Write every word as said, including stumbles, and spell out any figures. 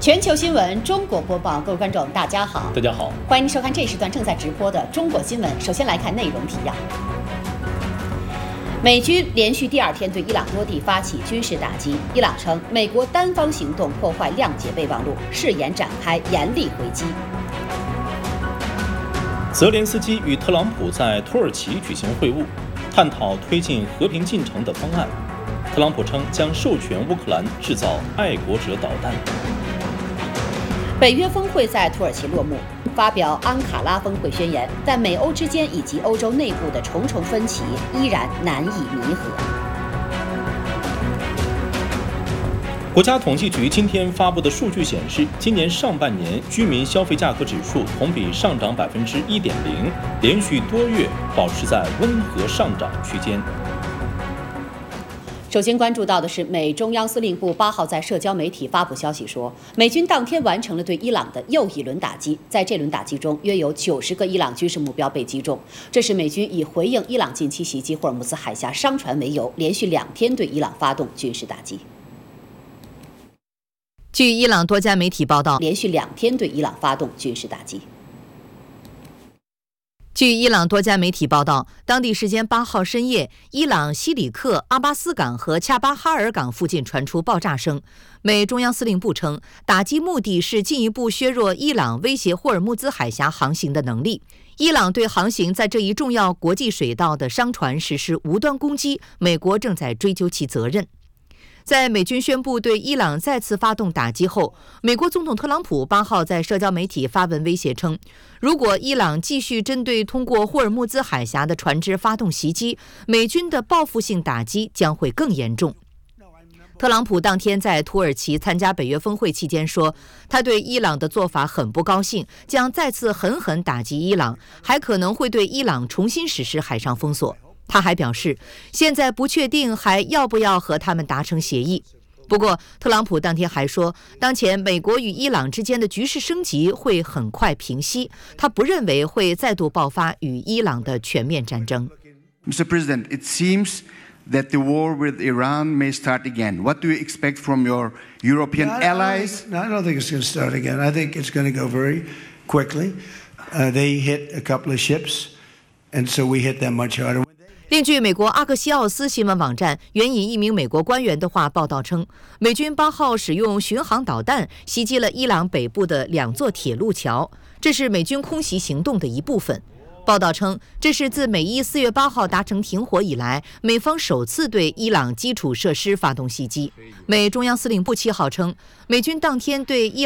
全球新闻中国播报，各位观众，大家好， 大家好， 欢迎您收看这一时段正在直播的中国新闻。首先来看内容提要：美军连续第二天对伊朗多地发起军事打击，伊朗称美国单方行动破坏谅解备忘录，誓言展开严厉回击。 泽连斯基与特朗普在土耳其举行会晤，探讨推进和平进程的方案。特朗普称将授权乌克兰制造爱国者导弹。 北约峰会在土耳其落幕，发表安卡拉峰会宣言，但美欧之间以及欧洲内部的重重分歧依然难以弥合。 国家统计局今天发布的数据显示，今年上半年居民消费价格指数同比上涨百分之一点零，连续多月保持在温和上涨区间。 首先关注到的是，美中央司令部八号在社交媒体发布消息说，美军当天完成了对伊朗的又一轮打击。在这轮打击中，约有九十个伊朗军事目标被击中。这是美军以回应伊朗近期袭击霍尔木兹海峡商船为由，连续两天对伊朗发动军事打击。 据伊朗多家媒体报道， 连续两天对伊朗发动军事打击。 据伊朗多家媒体报道，当地时间八号深夜，伊朗西里克、阿巴斯港和恰巴哈尔港附近传出爆炸声。美中央司令部称，打击目的是进一步削弱伊朗威胁霍尔木兹海峡航行的能力。伊朗对航行在这一重要国际水道的商船实施无端攻击，美国正在追究其责任。在美军宣布对伊朗再次发动打击后，美国总统特朗普八号在社交媒体发文威胁称，如果伊朗继续针对通过霍尔木兹海峡的船只发动袭击，美军的报复性打击将会更严重。特朗普当天在土耳其参加北约峰会期间说，他对伊朗的做法很不高兴，将再次狠狠打击伊朗，还可能会对伊朗重新实施海上封锁。他还表示，现在不确定还要不要和他们达成协议。不过，特朗普当天还说，当前美国与伊朗之间的局势升级会很快平息，他不认为会再度爆发与伊朗的全面战争。 Mister President, it seems that the war with Iran may start again. What do you expect from your European allies? No, I don't think it's going to start again. I think it's going to go very quickly. Uh, they hit a couple of ships, and so we hit them much harder. 另据美国阿克西奥斯新闻网站援引一名美国官员的话报道称，美军八号使用巡航导弹袭击了伊朗北部的两座铁路桥，这是美军空袭行动的一部分。报道称，这是自美伊四月八号达成停火以来，美方首次对伊朗基础设施发动袭击。美中央司令部七号称，美军当天对伊